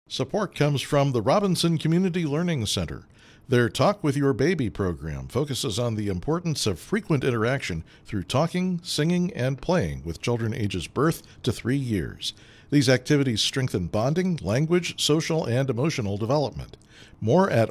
Support comes from the Robinson Community Learning Center. Their Talk with Your Baby program focuses on the importance of frequent interaction through talking, singing, and playing with children ages birth to 3 years. These activities strengthen bonding, language, social, and emotional development. More at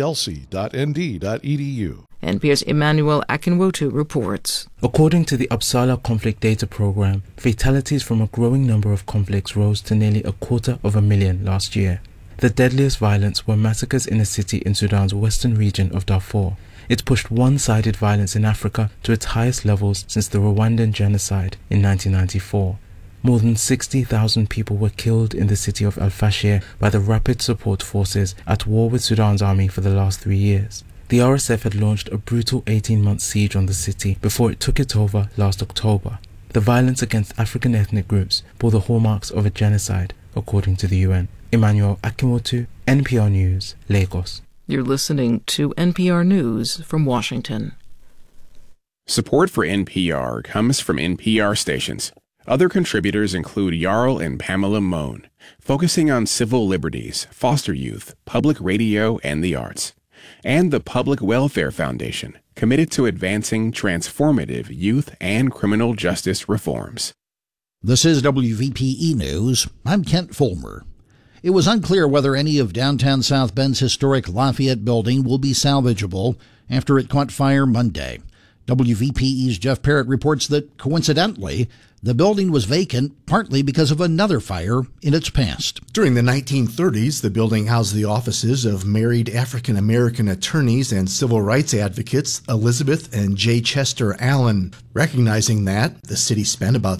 rclc.nd.edu. NPR's Emmanuel Akinwotu reports. According to the Uppsala Conflict Data Program, fatalities from a growing number of conflicts rose to nearly 250,000 last year. The deadliest violence were massacres in a city in Sudan's western region of Darfur. It pushed one-sided violence in Africa to its highest levels since the Rwandan genocide in 1994. More than 60,000 people were killed in the city of Al-Fashir by the Rapid Support Forces at war with Sudan's army for the last 3 years. The RSF had launched a brutal 18-month siege on the city before it took it over last October. The violence against African ethnic groups bore the hallmarks of a genocide, according to the UN. Emmanuel Akinwotu, NPR News, Lagos. You're listening to NPR News from Washington. Support for NPR comes from NPR stations. Other contributors include Jarl and Pamela Mohn, focusing on civil liberties, foster youth, public radio, and the arts. And the Public Welfare Foundation, committed to advancing transformative youth and criminal justice reforms. This is WVPE News. I'm Kent Fulmer. It was unclear whether any of downtown South Bend's historic Lafayette building will be salvageable after it caught fire Monday. WVPE's Jeff Parrott reports that, coincidentally, the building was vacant partly because of another fire in its past. During the 1930s, the building housed the offices of married African-American attorneys and civil rights advocates Elizabeth and J. Chester Allen. Recognizing that, the city spent about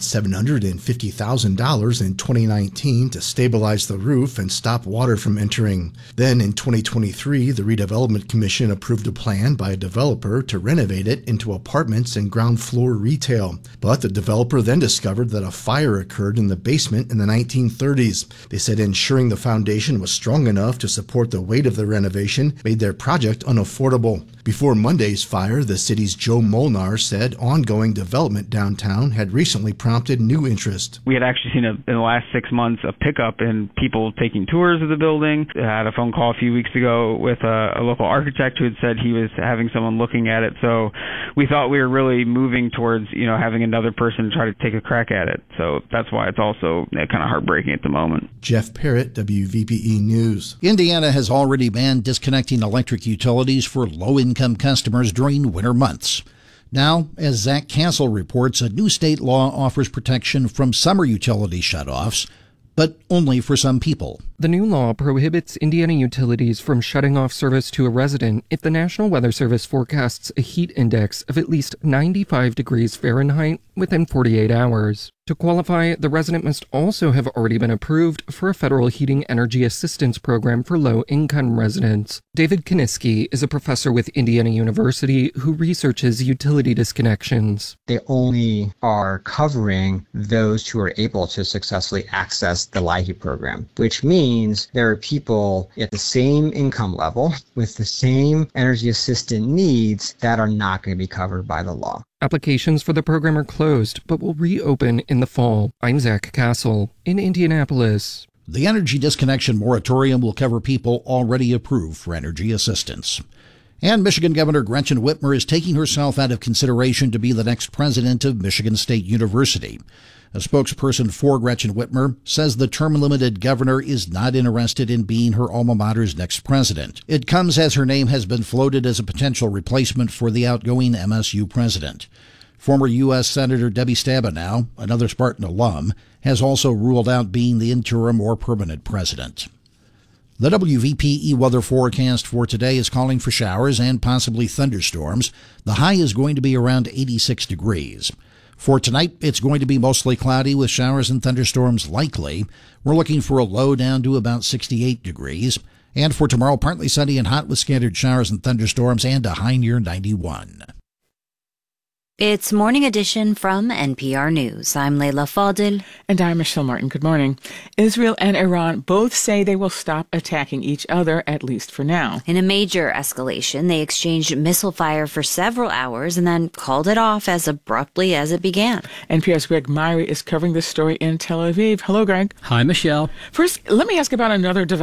$750,000 in 2019 to stabilize the roof and stop water from entering. Then in 2023, the Redevelopment Commission approved a plan by a developer to renovate it into apartments and ground floor retail. But the developer then discovered that a fire occurred in the basement in the 1930s. They said ensuring the foundation was strong enough to support the weight of the renovation made their project unaffordable. Before Monday's fire, the city's Joe Molnar said ongoing development downtown had recently prompted new interest. We had actually seen in the last 6 months a pickup in people taking tours of the building. I had a phone call a few weeks ago with a local architect who had said he was having someone looking at it. So we thought we were really moving towards, having another person try to take a crack at it. So that's why it's also kind of heartbreaking at the moment. Jeff Parrott, WVPE News. Indiana has already banned disconnecting electric utilities for low-income customers during winter months. Now, as Zach Castle reports, a new state law offers protection from summer utility shutoffs, but only for some people. The new law prohibits Indiana utilities from shutting off service to a resident if the National Weather Service forecasts a heat index of at least 95 degrees Fahrenheit within 48 hours. To qualify, the resident must also have already been approved for a federal heating energy assistance program for low-income residents. David Kaniski is a professor with Indiana University who researches utility disconnections. They only are covering those who are able to successfully access the LIHEAP program, which means there are people at the same income level with the same energy assistant needs that are not going to be covered by the law. Applications for the program are closed, but will reopen in the fall. I'm Zach Castle in Indianapolis. The energy disconnection moratorium will cover people already approved for energy assistance. And Michigan Governor Gretchen Whitmer is taking herself out of consideration to be the next president of Michigan State University. A spokesperson for Gretchen Whitmer says the term-limited governor is not interested in being her alma mater's next president. It comes as her name has been floated as a potential replacement for the outgoing MSU president. Former U.S. Senator Debbie Stabenow, another Spartan alum, has also ruled out being the interim or permanent president. The WVPE weather forecast for today is calling for showers and possibly thunderstorms. The high is going to be around 86 degrees. For tonight, it's going to be mostly cloudy with showers and thunderstorms likely. We're looking for a low down to about 68 degrees. And for tomorrow, partly sunny and hot with scattered showers and thunderstorms and a high near 91. It's Morning Edition from NPR News. I'm Leila Fadil. And I'm Michelle Martin. Good morning. Israel and Iran both say they will stop attacking each other, at least for now. In a major escalation, they exchanged missile fire for several hours and then called it off as abruptly as it began. NPR's Greg Myrie is covering this story in Tel Aviv. Hello, Greg. Hi, Michelle. First, let me ask about another development